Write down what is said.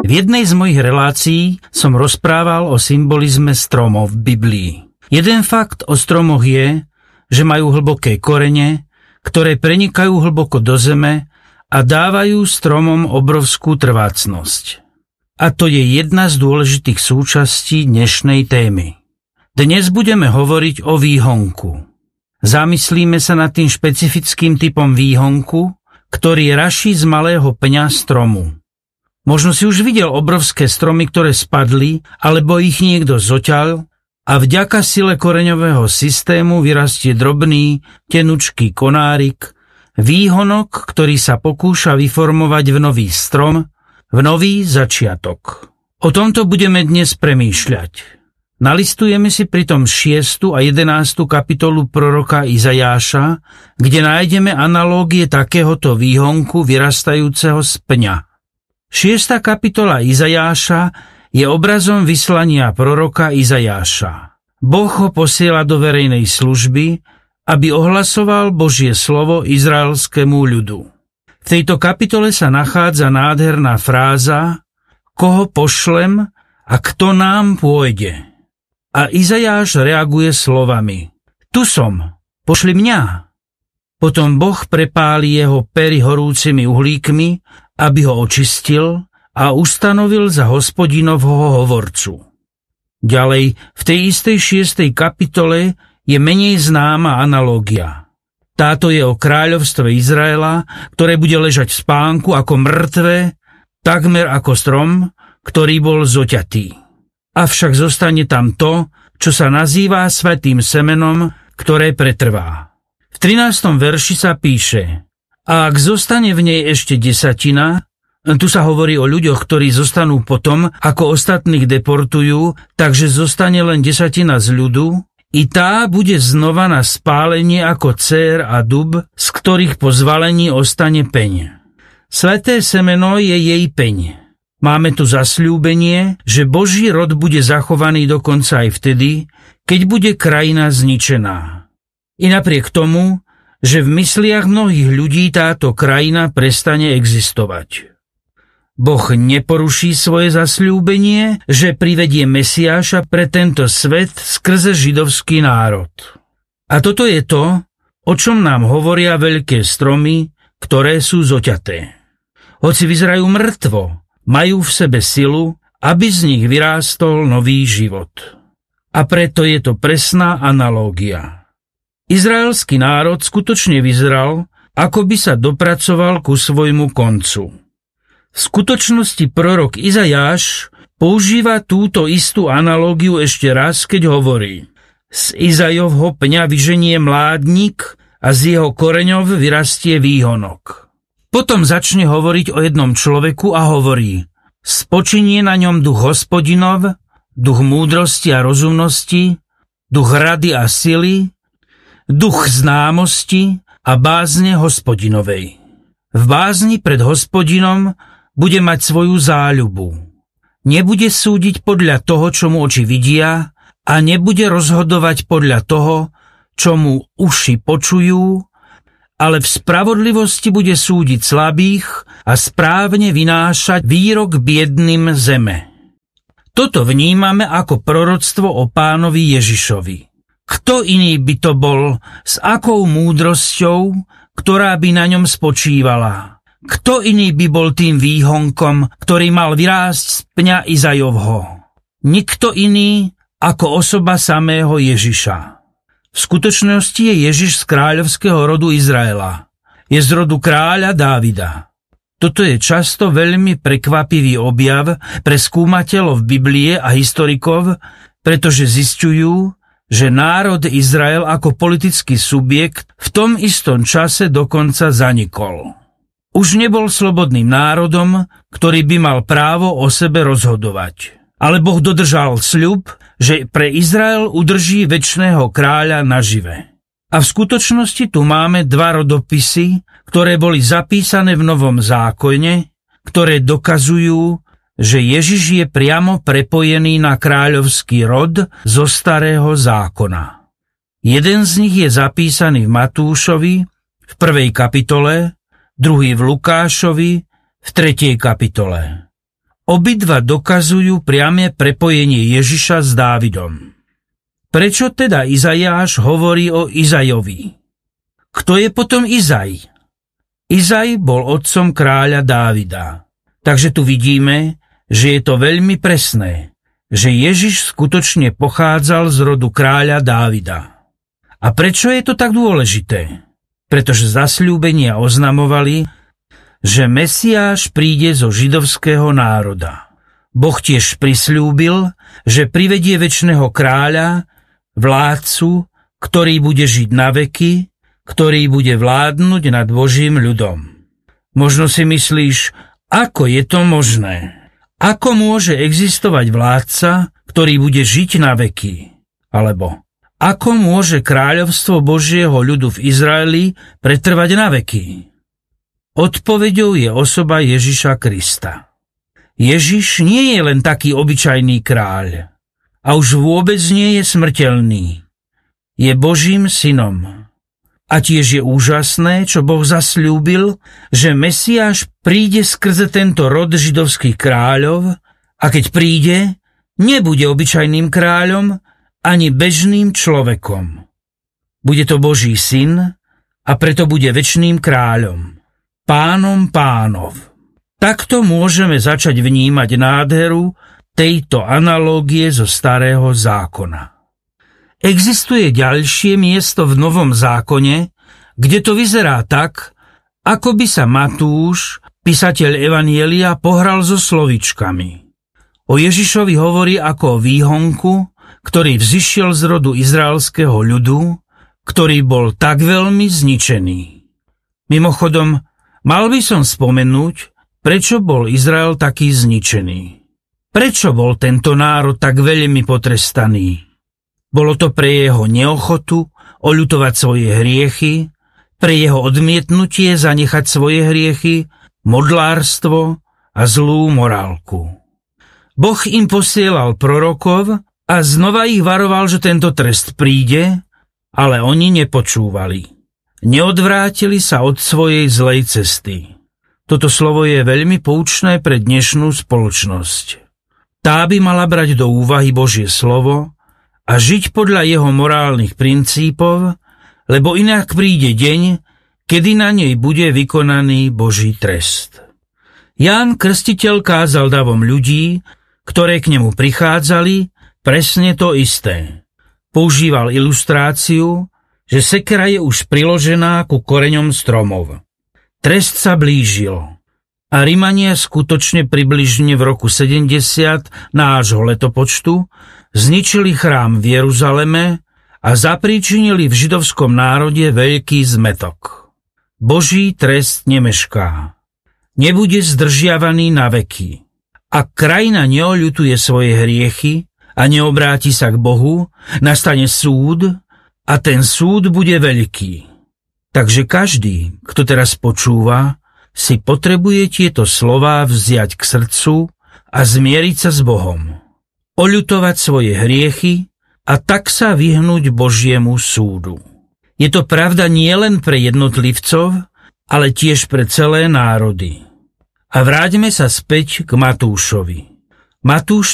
V jednej z mojich relácií som rozprával o symbolizme stromov v Biblii. Jeden fakt o stromoch je, že majú hlboké korene, ktoré prenikajú hlboko do zeme a dávajú stromom obrovskú trvácnosť. A to je jedna z dôležitých súčastí dnešnej témy. Dnes budeme hovoriť o výhonku. Zamyslíme sa nad tým špecifickým typom výhonku, ktorý raší z malého pňa stromu. Možno si už videl obrovské stromy, ktoré spadli, alebo ich niekto zoťal a vďaka sile koreňového systému vyrastie drobný, tenučký konárik, výhonok, ktorý sa pokúša vyformovať v nový strom, v nový začiatok. O tomto budeme dnes premýšľať. Nalistujeme si pritom 6. a 11. kapitolu proroka Izajáša, kde nájdeme analógie takéhoto výhonku vyrastajúceho z pňa. 6. kapitola Izajáša je obrazom vyslania proroka Izajáša. Boh ho posiela do verejnej služby, aby ohlasoval Božie slovo izraelskému ľudu. V tejto kapitole sa nachádza nádherná fráza koho pošlem a kto nám pôjde. A Izajáš reaguje slovami tu som, pošli mňa. Potom Boh prepáli jeho pery horúcimi uhlíkmi, aby ho očistil a ustanovil za Hospodinovho hovorcu. Ďalej, v tej istej 6. kapitole je menej známa analógia. Táto je o kráľovstve Izraela, ktoré bude ležať v spánku ako mŕtve, takmer ako strom, ktorý bol zoťatý. Avšak zostane tam to, čo sa nazýva svätým semenom, ktoré pretrvá. V 13. verši sa píše: a ak zostane v nej ešte 10, tu sa hovorí o ľuďoch, ktorí zostanú potom, ako ostatných deportujú, takže zostane len 10 z ľudu, i tá bude znova na spálenie ako cér a dub, z ktorých po zvalení ostane peň. Sväté semeno je jej peň. Máme tu zasľúbenie, že Boží rod bude zachovaný dokonca aj vtedy, keď bude krajina zničená. I napriek tomu, že v mysliach mnohých ľudí táto krajina prestane existovať. Boh neporuší svoje zasľúbenie, že privedie Mesiáša pre tento svet skrze židovský národ. A toto je to, o čom nám hovoria veľké stromy, ktoré sú zoťaté. Hoci vyzerajú mŕtvo, majú v sebe silu, aby z nich vyrástol nový život. A preto je to presná analógia. Izraelský národ skutočne vyzeral, ako by sa dopracoval ku svojmu koncu. V skutočnosti prorok Izajáš používa túto istú analógiu ešte raz, keď hovorí: z Izajovho pňa vyženie mládnik a z jeho koreňov vyrastie výhonok. Potom začne hovoriť o jednom človeku a hovorí: spočinie na ňom duch Hospodinov, duch múdrosti a rozumnosti, duch rady a sily, duch známosti a bázne Hospodinovej. V bázni pred Hospodinom bude mať svoju záľubu. Nebude súdiť podľa toho, čo mu oči vidia, a nebude rozhodovať podľa toho, čo mu uši počujú, ale v spravodlivosti bude súdiť slabých a správne vynášať výrok biedným zeme. Toto vnímame ako proroctvo o Pánovi Ježišovi. Kto iný by to bol, s akou múdrosťou, ktorá by na ňom spočívala? Kto iný by bol tým výhonkom, ktorý mal vyrásť z pňa Izajovho? Nikto iný ako osoba samého Ježiša. V skutočnosti je Ježiš z kráľovského rodu Izraela. Je z rodu kráľa Dávida. Toto je často veľmi prekvapivý objav pre skúmateľov Biblie a historikov, pretože zisťujú, že národ Izrael ako politický subjekt v tom istom čase dokonca zanikol. Už nebol slobodným národom, ktorý by mal právo o sebe rozhodovať. Ale Boh dodržal sľub, že pre Izrael udrží večného kráľa nažive. A v skutočnosti tu máme dva rodopisy, ktoré boli zapísané v Novom zákone, ktoré dokazujú, že Ježiš je priamo prepojený na kráľovský rod zo Starého zákona. Jeden z nich je zapísaný v Matúšovi v 1. kapitole, druhý v Lukášovi v 3. kapitole. Obidva dokazujú priame prepojenie Ježiša s Dávidom. Prečo teda Izaiáš hovorí o Izajovi? Kto je potom Izaj? Izaj bol otcom kráľa Dávida. Takže tu vidíme, že je to veľmi presné, že Ježiš skutočne pochádzal z rodu kráľa Dávida. A prečo je to tak dôležité? Pretože zasľúbenia oznamovali, že Mesiáš príde zo židovského národa. Boh tiež prisľúbil, že privedie večného kráľa, vládcu, ktorý bude žiť na veky, ktorý bude vládnuť nad Božím ľudom. Možno si myslíš, ako je to možné? Ako môže existovať vládca, ktorý bude žiť na veky? Alebo ako môže kráľovstvo Božieho ľudu v Izraeli pretrvať na veky? Odpoveďou je osoba Ježiša Krista. Ježiš nie je len taký obyčajný kráľ a už vôbec nie je smrteľný. Je Božím synom. A tiež je úžasné, čo Boh zasľúbil, že Mesiáš príde skrze tento rod židovských kráľov a keď príde, nebude obyčajným kráľom ani bežným človekom. Bude to Boží syn a preto bude večným kráľom. Pánom pánov. Takto môžeme začať vnímať nádheru tejto analógie zo Starého zákona. Existuje ďalšie miesto v Novom zákone, kde to vyzerá tak, ako by sa Matúš, písateľ Evanjelia, pohral so slovíčkami. O Ježišovi hovorí ako o výhonku, ktorý vzišiel z rodu izraelského ľudu, ktorý bol tak veľmi zničený. Mimochodom, mal by som spomenúť, prečo bol Izrael taký zničený. Prečo bol tento národ tak veľmi potrestaný? Bolo to pre jeho neochotu oľutovať svoje hriechy, pre jeho odmietnutie zanechať svoje hriechy, modlárstvo a zlú morálku. Boh im posielal prorokov a znova ich varoval, že tento trest príde, ale oni nepočúvali. Neodvrátili sa od svojej zlej cesty. Toto slovo je veľmi poučné pre dnešnú spoločnosť. Tá by mala brať do úvahy Božie slovo a žiť podľa jeho morálnych princípov, lebo inak príde deň, kedy na nej bude vykonaný Boží trest. Ján Krstiteľ kázal davom ľudí, ktoré k nemu prichádzali, presne to isté. Používal ilustráciu, že sekera je už priložená ku koreňom stromov. Trest sa blížil a Rimania skutočne približne v roku 70 nášho letopočtu zničili chrám v Jeruzaleme a zapríčinili v židovskom národe veľký zmätok. Boží trest nemešká. Nebude zdržiavaný na veky. Ak krajina neoľutuje svoje hriechy a neobráti sa k Bohu, nastane súd a ten súd bude veľký. Takže každý, kto teraz počúva, si potrebuje tieto slová vziať k srdcu a zmieriť sa s Bohom. Oľutovať svoje hriechy a tak sa vyhnúť Božiemu súdu. Je to pravda nie len pre jednotlivcov, ale tiež pre celé národy. A vráťme sa späť k Matúšovi. Matúš